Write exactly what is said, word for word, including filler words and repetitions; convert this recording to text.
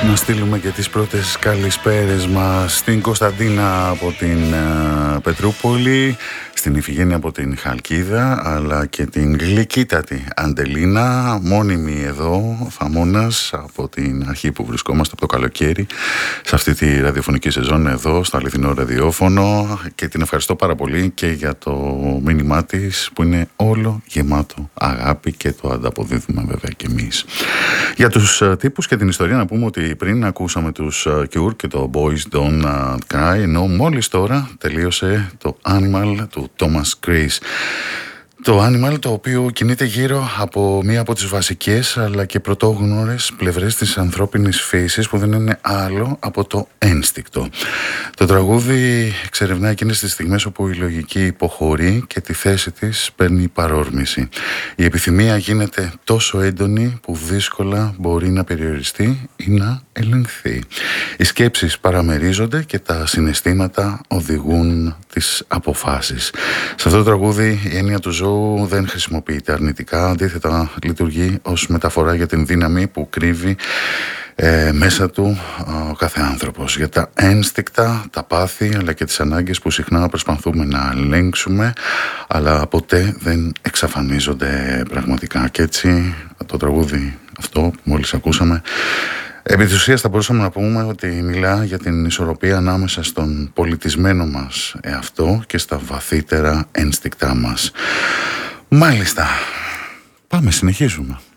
Να στείλουμε και τις πρώτες καλησπέρες μας στην Κωνσταντίνα από την uh, Πετρούπολη, στην Ιφηγένεια από την Χαλκίδα, αλλά και την γλυκύτατη Αντελίνα, μόνιμη εδώ, Θαμώνας, από την αρχή που βρισκόμαστε από το καλοκαίρι, σε αυτή τη ραδιοφωνική σεζόν εδώ, στο αληθινό ραδιόφωνο, και την ευχαριστώ πάρα πολύ και για το μήνυμά της που είναι όλο γεμάτο αγάπη και το ανταποδίδουμε βέβαια και εμείς. Για τους uh, τύπους και την ιστορία να πούμε ότι πριν ακούσαμε τους uh, Cure και το Boys Don't uh, Cry, ενώ μόλις τώρα τελείωσε το Animal του Thomas Chris. Το Animal, το οποίο κινείται γύρω από μία από τις βασικές αλλά και πρωτόγνωρες πλευρές της ανθρώπινης φύσης, που δεν είναι άλλο από το ένστικτο. Το τραγούδι εξερευνά εκείνες τις στιγμές όπου η λογική υποχωρεί και τη θέση της παίρνει παρόρμηση. Η επιθυμία γίνεται τόσο έντονη που δύσκολα μπορεί να περιοριστεί ή να ελεγχθεί. Οι σκέψεις παραμερίζονται και τα συναισθήματα οδηγούν τις αποφάσεις. Σε αυτό το τραγούδι η έννοια του ζώου δεν χρησιμοποιείται αρνητικά, αντίθετα λειτουργεί ως μεταφορά για την δύναμη που κρύβει ε, μέσα του ο κάθε άνθρωπος, για τα ένστικτα, τα πάθη αλλά και τις ανάγκες που συχνά προσπαθούμε να ελέγξουμε αλλά ποτέ δεν εξαφανίζονται πραγματικά. Και έτσι το τραγούδι αυτό που μόλις ακούσαμε, επί της ουσίας θα μπορούσαμε να πούμε ότι μιλά για την ισορροπία ανάμεσα στον πολιτισμένο μας εαυτό και στα βαθύτερα ένστικτά μας. Μάλιστα, πάμε, συνεχίζουμε.